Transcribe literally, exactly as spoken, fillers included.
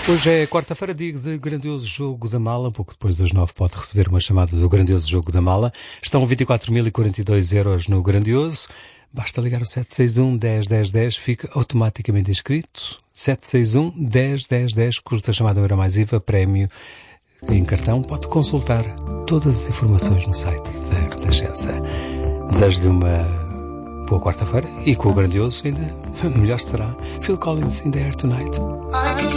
Hoje é quarta-feira, dia de grandioso jogo da mala. Um pouco depois das nove pode receber uma chamada do grandioso jogo da mala. Estão vinte e quatro mil e quarenta e dois euros no grandioso. Basta ligar o sete seis um, dez, dez, dez, fica automaticamente inscrito. sete seis um, dez, dez, dez, custa a chamada euro mais I V A, prémio em cartão. Pode consultar todas as informações no site da Renascença. Desejo-lhe uma boa quarta-feira e com o grandioso ainda melhor será. Phil Collins in the air tonight.